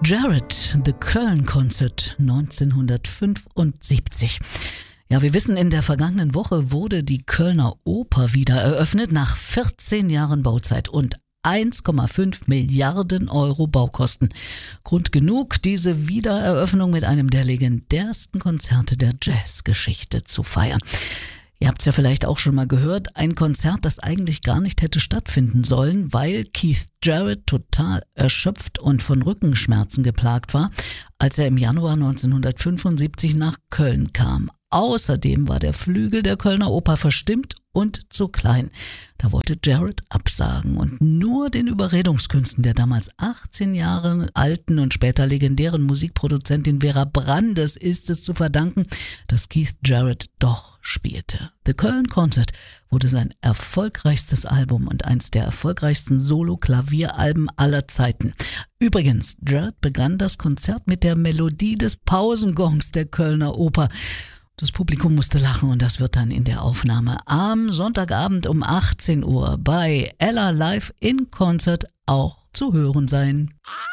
Jarrett, The Köln Concert 1975. Ja, wir wissen, in der vergangenen Woche wurde die Kölner Oper wieder eröffnet nach 14 Jahren Bauzeit und 1,5 Milliarden Euro Baukosten. Grund genug, diese Wiedereröffnung mit einem der legendärsten Konzerte der Jazzgeschichte zu feiern. Ihr habt es ja vielleicht auch schon mal gehört, ein Konzert, das eigentlich gar nicht hätte stattfinden sollen, weil Keith Jarrett total erschöpft und von Rückenschmerzen geplagt war, als er im Januar 1975 nach Köln kam. Außerdem war der Flügel der Kölner Oper verstimmt und zu klein. Da wollte Jarrett absagen und nur den Überredungskünsten der damals 18 Jahre alten und später legendären Musikproduzentin Vera Brandes ist es zu verdanken, dass Keith Jarrett doch spielte. The Köln Concert wurde sein erfolgreichstes Album und eins der erfolgreichsten Solo-Klavieralben aller Zeiten. Übrigens, Jarrett begann das Konzert mit der Melodie des Pausengongs der Kölner Oper. Das Publikum musste lachen und das wird dann in der Aufnahme am Sonntagabend um 18 Uhr bei Ella Live in Concert auch zu hören sein.